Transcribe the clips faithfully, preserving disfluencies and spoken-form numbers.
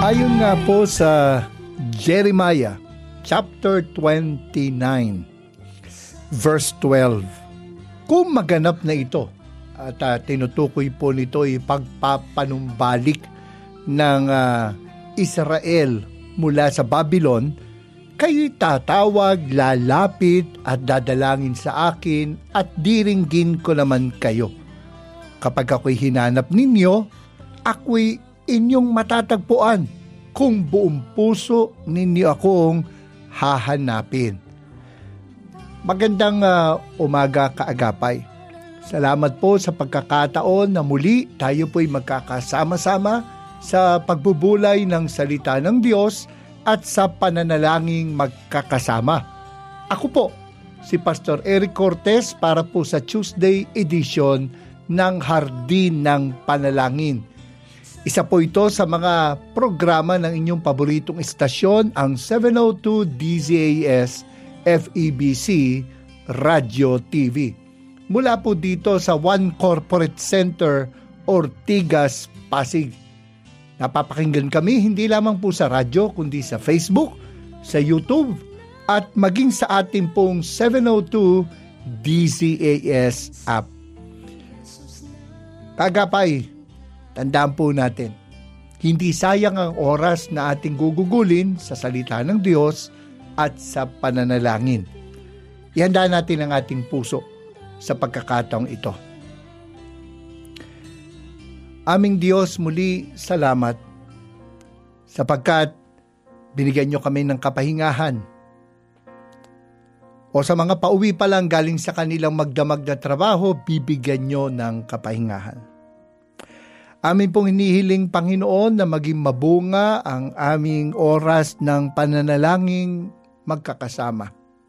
Ayon nga po sa Jeremiah chapter twenty-nine verse twelve, kung maganap na ito at uh, tinutukoy po nito ay pagpapanumbalik ng uh, Israel mula sa Babylon, kayo'y tatawag, lalapit at dadalangin sa akin at diringgin ko naman kayo. Kapag ako'y hinanap ninyo, ako'y inyong matatagpuan kung buong puso ninyo akong hahanapin. Magandang uh, umaga kaagapay. Salamat po sa pagkakataon na muli tayo po'y magkakasama-sama sa pagbubulay ng salita ng Diyos at sa pananalangin magkakasama. Ako po, si Pastor Eric Cortez para po sa Tuesday edition ng Hardin ng Panalangin. Isa po ito sa mga programa ng inyong paboritong istasyon, ang seven oh two D Z A S F E B C Radio T V. Mula po dito sa One Corporate Center, Ortigas, Pasig. Napapakinggan kami hindi lamang po sa radyo kundi sa Facebook, sa YouTube at maging sa ating pong seven oh two D Z A S app. Kagapay, tandaan po natin, hindi sayang ang oras na ating gugugulin sa salita ng Diyos at sa pananalangin. Ihanda natin ang ating puso sa pagkakataong ito. Aming Diyos, muli salamat sapagkat binigyan nyo kami ng kapahingahan. O sa mga pauwi pa lang galing sa kanilang magdamag na trabaho, bibigyan nyo ng kapahingahan. Amin pong hinihiling, Panginoon, na maging mabunga ang aming oras ng pananalangin magkakasama.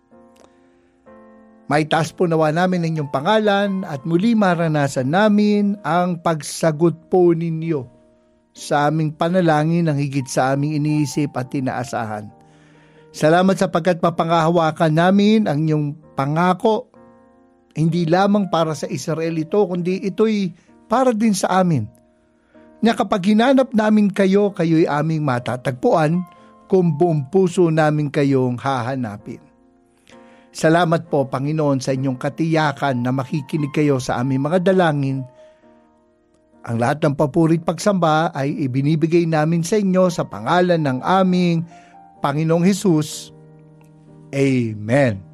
Maitaas po nawa namin ang inyong pangalan at muli maranasan namin ang pagsagot po ninyo sa aming panalangin ng higit sa aming iniisip at inaasahan. Salamat sapagkat mapangahawakan namin ang inyong pangako, hindi lamang para sa Israel ito, kundi ito'y para din sa amin. Na kapag hinanap namin kayo, kayo'y aming matatagpuan kung buong puso namin kayong hahanapin. Salamat po, Panginoon, sa inyong katiyakan na makikinig kayo sa aming mga dalangin. Ang lahat ng papurit pagsamba ay ibinibigay namin sa inyo sa pangalan ng aming Panginoong Hesus. Amen.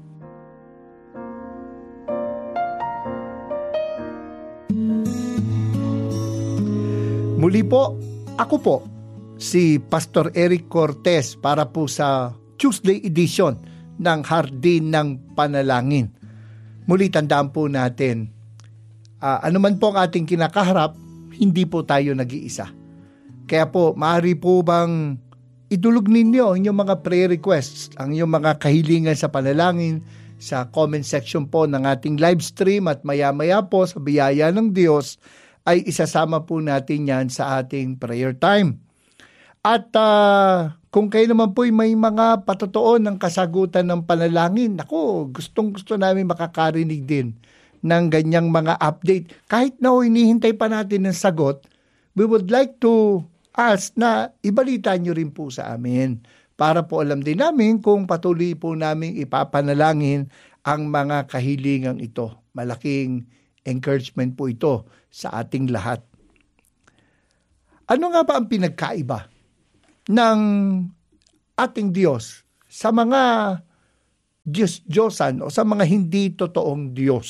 Muli po, ako po, si Pastor Eric Cortez para po sa Tuesday edition ng Hardin ng Panalangin. Muli tandaan po natin, uh, anuman po ang ating kinakaharap, hindi po tayo nag-iisa. Kaya po, maaari po bang idulog ninyo ang inyong mga prayer requests, ang inyong mga kahilingan sa panalangin sa comment section po ng ating live stream at maya-maya po sa biyaya ng Diyos ay isasama po natin yan sa ating prayer time. At uh, kung kayo naman po may mga patotoo ng kasagutan ng panalangin, ako, gustong gusto namin makakarinig din ng ganyang mga update. Kahit na o hinihintay pa natin ng sagot, we would like to ask na ibalita nyo rin po sa amin para po alam din namin kung patuloy po namin ipapanalangin ang mga kahilingang ito. Malaking encouragement po ito sa ating lahat. Ano nga ba ang pinagkaiba ng ating Diyos sa mga Diyos-Diyosan o sa mga hindi totoong Diyos?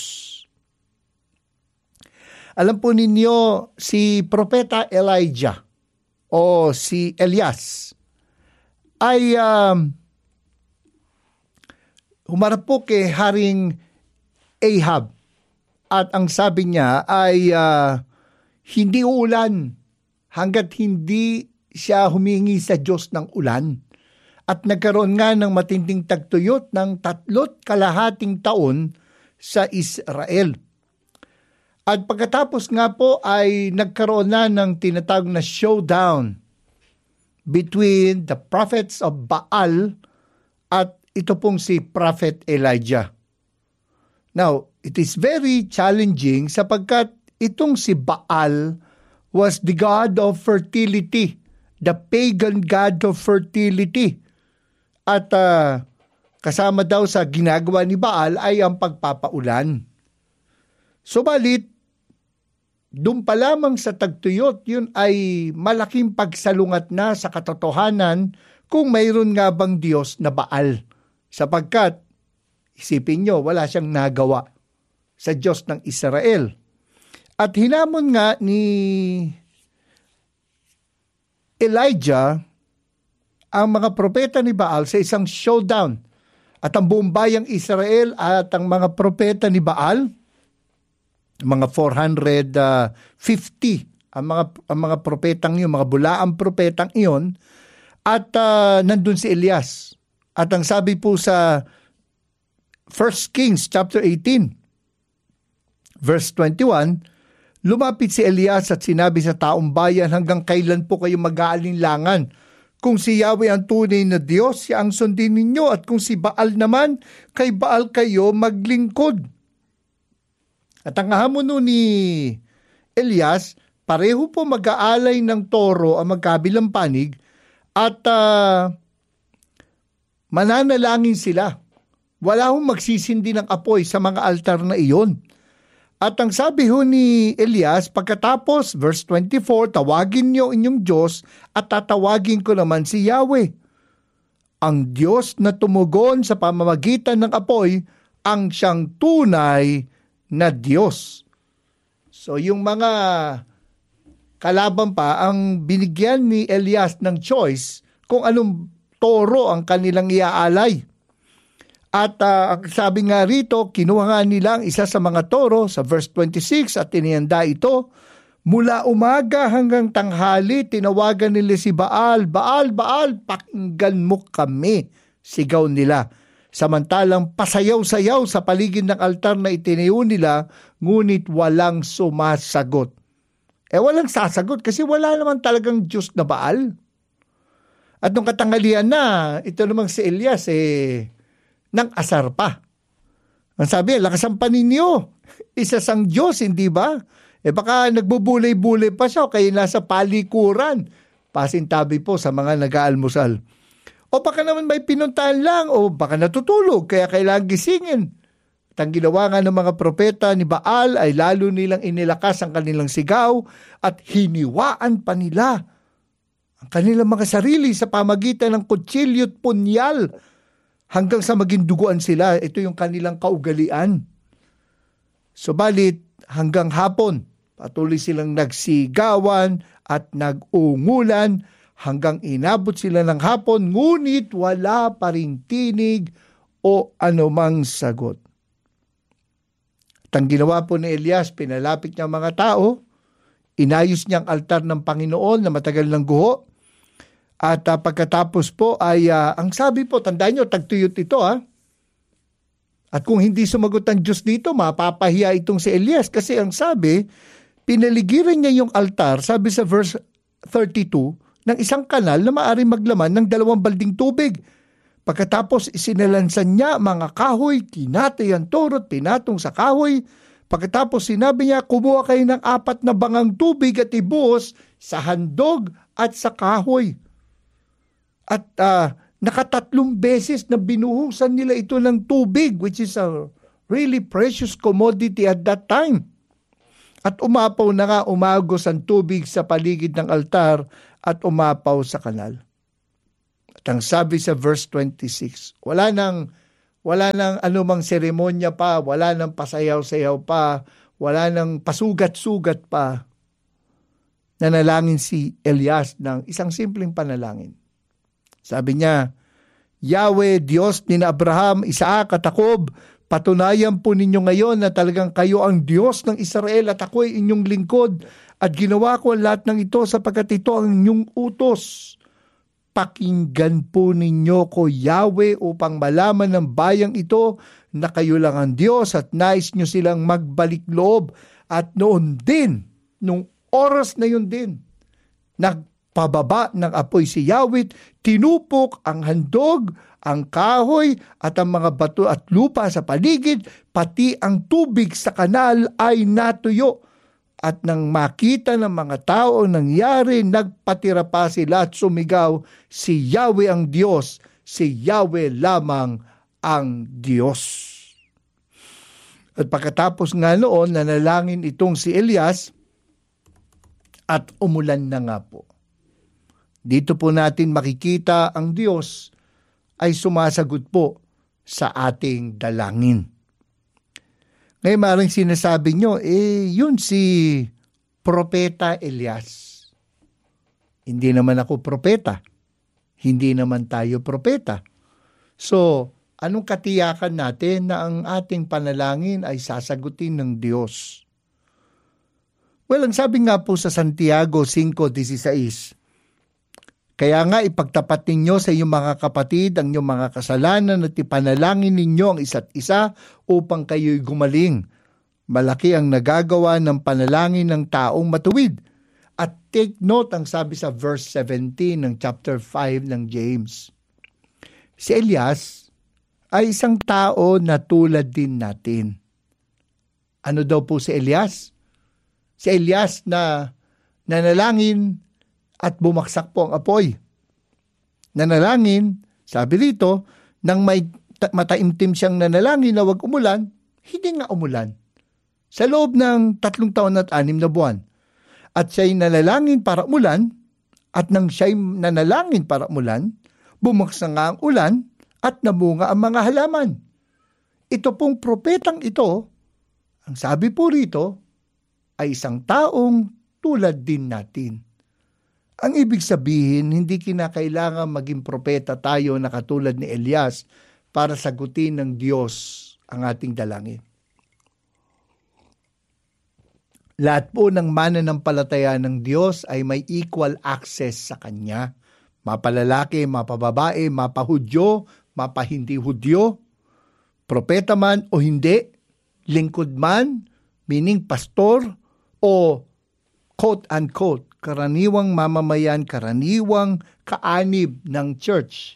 Alam po ninyo, si Propeta Elijah o si Elias ay um, humarap po kay Haring Ahab. At ang sabi niya ay uh, hindi uulan hanggat hindi siya humingi sa Diyos ng ulan. At nagkaroon nga ng matinding tagtuyot ng tatlot kalahating taon sa Israel. At pagkatapos nga po ay nagkaroon na ng tinatawag na showdown between the prophets of Baal at ito pong si Prophet Elijah. Now, it is very challenging sapagkat itong si Baal was the god of fertility the pagan god of fertility. At uh, kasama daw sa ginagawa ni Baal ay ang pagpapaulan. Subalit, doon pa lamang sa tagtuyot, yun ay malaking pagsalungat na sa katotohanan kung mayroon nga bang Diyos na Baal. Sapagkat, isipin nyo, wala siyang nagawa sa Diyos ng Israel. At hinamon nga ni Elijah ang mga propeta ni Baal sa isang showdown. At ang buong bayang Israel at ang mga propeta ni Baal, mga four hundred fifty ang mga, ang mga propetang yun, mga bulaang propetang iyon, at uh, nandun si Elias. At ang sabi po sa First Kings chapter eighteen, verse twenty-one, lumapit si Elias at sinabi sa taong bayan, hanggang kailan po kayo mag-aalinlangan? Kung si Yahweh ang tunay na Diyos, siya ang sundin ninyo, at kung si Baal naman, kay Baal kayo maglingkod. At ang hamon ni Elias, pareho po mag-aalay ng toro ang magkabilang panig, at uh, mananalangin sila. Wala hong magsisindi ng apoy sa mga altar na iyon. At ang sabi ho ni Elias, pagkatapos, verse twenty-four, tawagin niyo inyong Diyos at tatawagin ko naman si Yahweh. Ang Diyos na tumugon sa pamamagitan ng apoy, ang siyang tunay na Diyos. So yung mga kalaban pa, ang binigyan ni Elias ng choice kung anong toro ang kanilang iaalay. At uh, ang sabi nga rito, kinuha nga nila ang isa sa mga toro sa verse twenty-six at tinihanda ito. Mula umaga hanggang tanghali, tinawagan nila si Baal, Baal, Baal, pakinggan mo kami, sigaw nila. Samantalang pasayaw-sayaw sa paligid ng altar na itinayo nila, ngunit walang sumasagot. Eh walang sasagot kasi wala naman talagang Diyos na Baal. At nung katanghalian na, ito namang si Elias eh, nang asar pa. Ang sabi, lakasan pa ninyo. Isa sang Diyos, hindi ba? Eh baka nagbubulay-bulay pa siya, kaya nasa palikuran. Pasintabi po sa mga nag-aalmusal. O baka naman may pinuntahan lang, o baka natutulog, kaya kailangan gisingin. At ang ginawa nga ng mga propeta ni Baal ay lalo nilang inilakas ang kanilang sigaw at hiniwaan pa nila ang kanilang mga sarili sa pamagitan ng kutsilyo at punyal hanggang sa maging duguan sila. Ito yung kanilang kaugalian. Subalit hanggang hapon, patuloy silang nagsigawan at nag-ungulan hanggang inabot sila ng hapon, ngunit wala pa ring tinig o anumang sagot. At ang ginawa po ni Elias, pinalapit niya ang mga tao, inayos niya ang altar ng Panginoon na matagal ng guho, at uh, pagkatapos po ay, uh, ang sabi po, tandaan nyo, tagtuyot ito ha. At kung hindi sumagot ang Diyos dito, mapapahiya itong si Elias. Kasi ang sabi, pinaligiran niya yung altar, sabi sa verse thirty-two, ng isang kanal na maaaring maglaman ng dalawang balding tubig. Pagkatapos isinalansan niya mga kahoy, kinatay ang toro at pinatong sa kahoy. Pagkatapos sinabi niya, kumuha kayo ng apat na bangang tubig at ibuhos sa handog at sa kahoy. At uh, nakatatlong beses na binuhusan nila ito ng tubig, which is a really precious commodity at that time. At umapaw na nga, umagos ang tubig sa paligid ng altar at umapaw sa kanal. At ang sabi sa verse twenty-six, wala nang, wala nang anumang seremonya pa, wala nang pasayaw-sayaw pa, wala nang pasugat-sugat pa. Nanalangin si Elias ng isang simpleng panalangin. Sabi niya, Yahweh, Diyos ni Abraham, Isaac at Jacob, patunayan po ninyo ngayon na talagang kayo ang Diyos ng Israel at ako ay inyong lingkod at ginawa ko ang lahat ng ito sapagkat ito ang inyong utos. Pakinggan po ninyo ko, Yahweh, upang malaman ng bayang ito na kayo lang ang Diyos at nais nyo silang magbalik loob. At noon din, nung oras na yun din, nagpababa ng apoy si Yahweh, tinupok ang handog, ang kahoy at ang mga bato at lupa sa paligid, pati ang tubig sa kanal ay natuyo. At nang makita ng mga tao ang nangyari, nagpatira pa sila at sumigaw, si Yahweh ang Diyos, si Yahweh lamang ang Diyos. At pagkatapos nga noon, nanalangin itong si Elias at umulan na nga po. Dito po natin makikita ang Diyos ay sumasagot po sa ating dalangin. Ngayon maaaring sinasabi nyo, eh yun si Propeta Elias. Hindi naman ako propeta. Hindi naman tayo propeta. So, anong katiyakan natin na ang ating panalangin ay sasagutin ng Diyos? Well, ang sabi nga po sa Santiago five sixteen, kaya nga ipagtapat ninyo sa inyong mga kapatid ang inyong mga kasalanan at ipanalangin ninyo ang isa't isa upang kayo'y gumaling. Malaki ang nagagawa ng panalangin ng taong matuwid. At take note ang sabi sa verse seventeen ng chapter five ng James. Si Elias ay isang tao na tulad din natin. Ano daw po si Elias? Si Elias na nanalangin at bumaksak po ang apoy. Nanalangin, sabi rito, nang may mataimtim siyang nanalangin na wag umulan, hindi nga umulan. Sa loob ng tatlong taon at anim na buwan. At siya'y nanalangin para umulan, at nang siya'y nanalangin para umulan, bumaksak nga ang ulan at namunga ang mga halaman. Ito pong propetang ito, ang sabi po rito, ay isang taong tulad din natin. Ang ibig sabihin, hindi kinakailangan maging propeta tayo na katulad ni Elias para sagutin ng Diyos ang ating dalangin. Lahat po ng mananampalataya ng Diyos ay may equal access sa Kanya. Mapalalaki, mapababae, mapahudyo, mapahindi hudyo, propeta man o hindi, lingkod man, meaning pastor, o quote-unquote, karaniwang mamamayan, karaniwang kaanib ng church.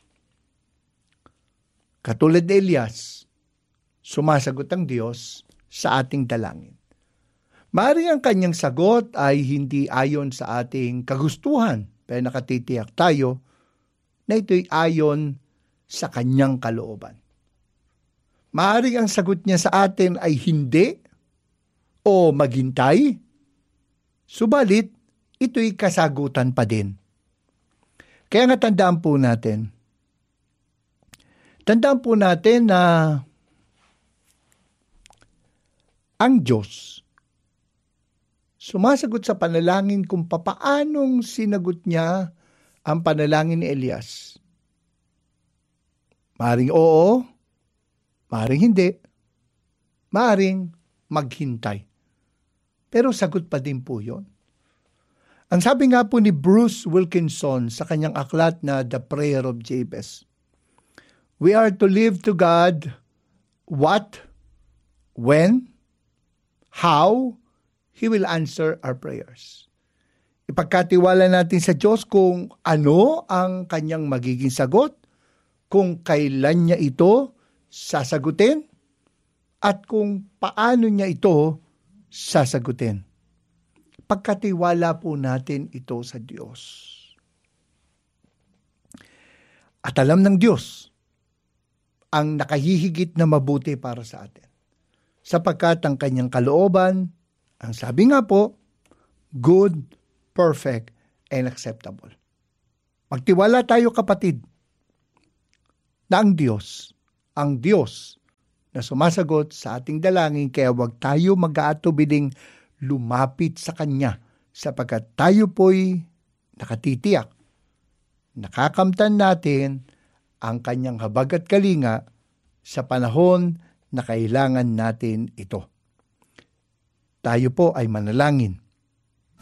Katulad ni Elias, sumasagot ang Diyos sa ating dalangin. Maaaring ang kanyang sagot ay hindi ayon sa ating kagustuhan, pero nakatitiyak tayo na ito'y ayon sa kanyang kalooban. Maaaring ang sagot niya sa atin ay hindi o maghintay, subalit ito'y kasagutan pa din. Kaya nga tandaan po natin, tandaan po natin na ang Diyos sumasagot sa panalangin kung papaanong sinagot niya ang panalangin ni Elias. Maaring oo, maaring hindi, maaring maghintay. Pero sagot pa din po yun. Ang sabi nga po ni Bruce Wilkinson sa kanyang aklat na The Prayer of Jabez, we are to live to God what, when, how He will answer our prayers. Ipagkatiwala natin sa Diyos kung ano ang kanyang magiging sagot, kung kailan niya ito sasagutin, at kung paano niya ito sasagutin. Pagkatiwala po natin ito sa Diyos. At alam ng Diyos ang nakahihigit na mabuti para sa atin. Sapagkat ang kanyang kalooban, ang sabi nga po, good, perfect, and acceptable. Magtiwala tayo kapatid na ang Diyos, ang Diyos na sumasagot sa ating dalangin, kaya huwag tayo mag-aatubiling lumapit sa Kanya sapagkat tayo po'y nakatitiyak. Nakakamtan natin ang Kanyang habag at kalinga sa panahon na kailangan natin ito. Tayo po ay manalangin.